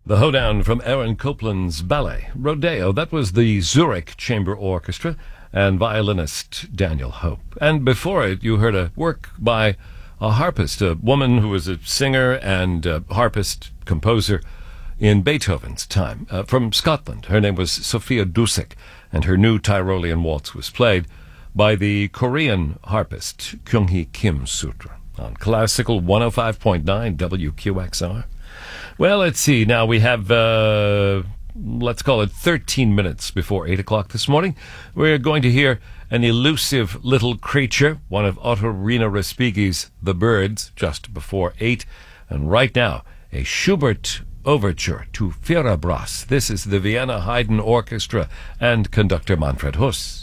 The Hoedown from Aaron Copland's ballet, Rodeo. That was the Zurich Chamber Orchestra and violinist Daniel Hope. And before it, you heard a work by a harpist, a woman who was a singer and a harpist composer in Beethoven's time, from Scotland. Her name was Sophia Dusek, and her new Tyrolean waltz was played by the Korean harpist Kyung-hee Kim Sutra on Classical 105.9 WQXR. Well, let's see. Now we have, let's call it 13 minutes before 8 o'clock this morning. We're going to hear an elusive little creature, one of Ottorino Respighi's The Birds, just before 8. And right now, a Schubert overture to Fierabras. This is the Vienna Haydn Orchestra and conductor Manfred Huss.